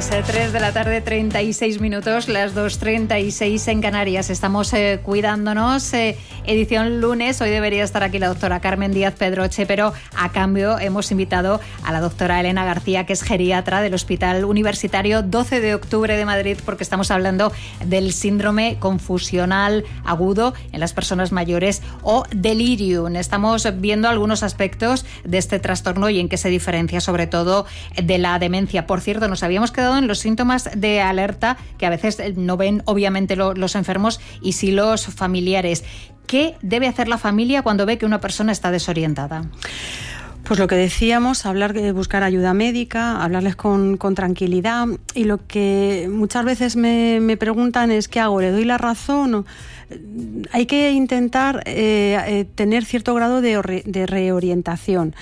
días, 3 de la tarde, 36 minutos, las 2:36 en Canarias. Estamos cuidándonos, edición lunes. Hoy debería estar aquí la doctora Carmen Díaz Pedroche, pero a cambio hemos invitado a la doctora Elena García, que es geriatra del Hospital Universitario 12 de Octubre de Madrid, porque estamos hablando del síndrome confusional agudo en las personas mayores o delirium. Estamos viendo algunos aspectos de este trastorno y en qué se diferencia sobre todo de la demencia. Por cierto, nos habíamos quedado en los síntomas de alerta que a veces no ven obviamente los enfermos y sí los familiares. ¿Qué debe hacer la familia cuando ve que una persona está desorientada? Pues lo que decíamos, buscar ayuda médica, hablarles con tranquilidad, y lo que muchas veces me preguntan es ¿qué hago? ¿Le doy la razón? ¿O? Hay que intentar tener cierto grado de reorientación,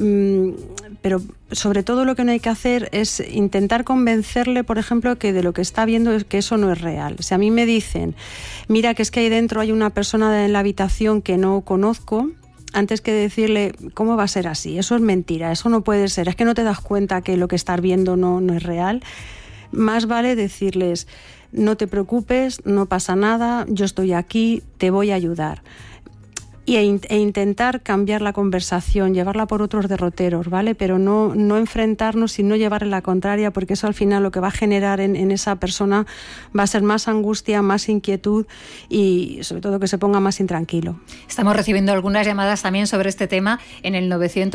pero sobre todo lo que no hay que hacer es intentar convencerle, por ejemplo, que de lo que está viendo es que eso no es real. Si a mí me dicen, mira que es que ahí dentro hay una persona en la habitación que no conozco, antes que decirle, ¿cómo va a ser así? Eso es mentira, eso no puede ser, es que no te das cuenta que lo que estás viendo no es real. Más vale decirles, no te preocupes, no pasa nada, yo estoy aquí, te voy a ayudar. E intentar cambiar la conversación, llevarla por otros derroteros, ¿vale? Pero no enfrentarnos y no llevarle la contraria, porque eso al final lo que va a generar en esa persona va a ser más angustia, más inquietud y sobre todo que se ponga más intranquilo. Estamos recibiendo algunas llamadas también sobre este tema en el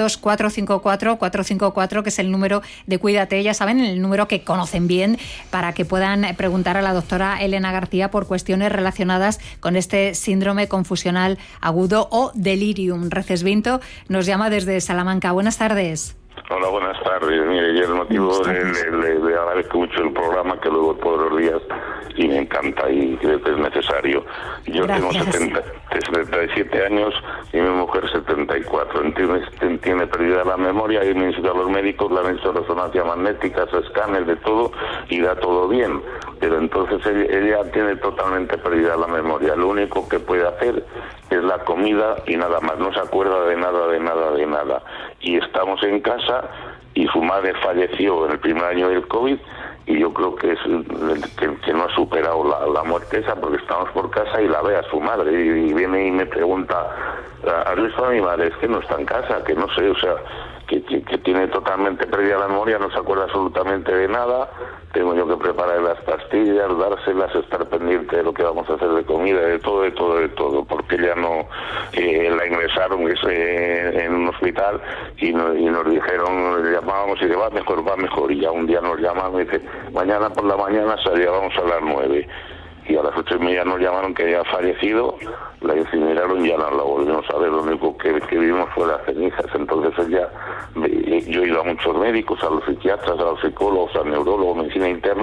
900-454-454, que es el número de Cuídate, ya saben, el número que conocen bien, para que puedan preguntar a la doctora Elena García por cuestiones relacionadas con este síndrome confusional agudo o delirium. Recesvinto nos llama desde Salamanca. Buenas tardes. Hola, buenas tardes. Mire, yo el motivo le agradezco mucho el programa, que luego todos los días, y me encanta y creo que es necesario. Yo Gracias. Tengo 77 años y mi mujer 74. Tiene perdida la memoria y me han ido a los médicos, le han hecho resonancia magnética, escáner, de todo, y da todo bien. Pero entonces ella tiene totalmente perdida la memoria. Lo único que puede hacer es la comida y nada más. No se acuerda de nada. Y estamos en casa y su madre falleció en el primer año del COVID, y yo creo que es que no ha superado la muerte esa, porque estamos por casa y la ve a su madre y viene y me pregunta, ¿has visto a mi madre? Es que no está en casa, que no sé, o sea, que tiene totalmente perdida la memoria, no se acuerda absolutamente de nada. Tengo yo que preparar las pastillas, dárselas, estar pendiente de lo que vamos a hacer de comida, de todo, porque ella no la ingresaron en un hospital y nos dijeron, le llamábamos y dice, va mejor, y ya un día nos llamaron y dice, mañana por la mañana vamos a las 9. Y a las 8:30 nos llamaron que había fallecido, la incineraron y ya no la volvimos a ver. Lo único que vimos fue las cenizas. Entonces yo he ido a muchos médicos, a los psiquiatras, a los psicólogos, al neurólogo, medicina interna,